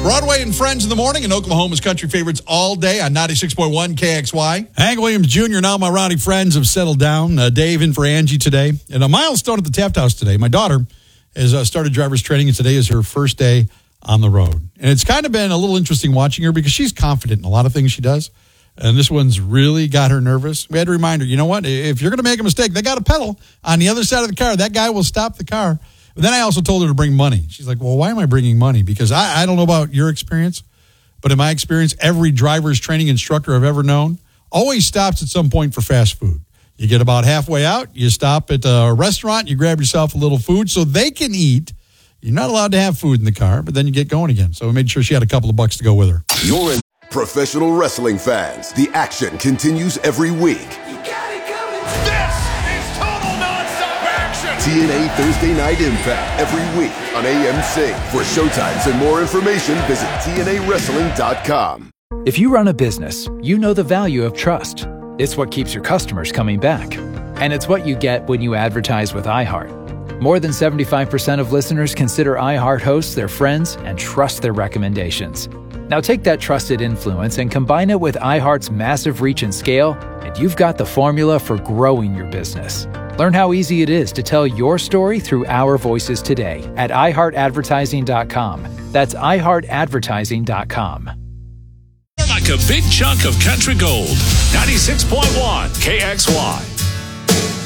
Broadway and Friends in the morning and Oklahoma's country favorites all day on 96.1 KXY. Hank Williams Jr., now my rowdy friends have settled down. Dave in for Angie today. And a milestone at the Taft House today. My daughter has started driver's training, and today is her first day on the road. And it's kind of been a little interesting watching her because she's confident in a lot of things she does. And this one's really got her nervous. We had to remind her, you know what? If you're going to make a mistake, they got a pedal on the other side of the car. That guy will stop the car. But then I also told her to bring money. She's like, well, why am I bringing money? Because I don't know about your experience, but in my experience, every driver's training instructor I've ever known always stops at some point for fast food. You get about halfway out, you stop at a restaurant, you grab yourself a little food so they can eat. You're not allowed to have food in the car, but then you get going again. So we made sure she had a couple of bucks to go with her. You're in professional wrestling fans. The action continues every week. You got it coming. This is total nonstop action. TNA Thursday Night Impact every week on AMC. For showtimes and more information, visit TNAWrestling.com. If you run a business, you know the value of trust. It's what keeps your customers coming back. And it's what you get when you advertise with iHeart. More than 75% of listeners consider iHeart hosts their friends and trust their recommendations. Now take that trusted influence and combine it with iHeart's massive reach and scale, and you've got the formula for growing your business. Learn how easy it is to tell your story through our voices today at iHeartAdvertising.com. That's iHeartAdvertising.com. Like a big chunk of country gold. 96.1 KXY.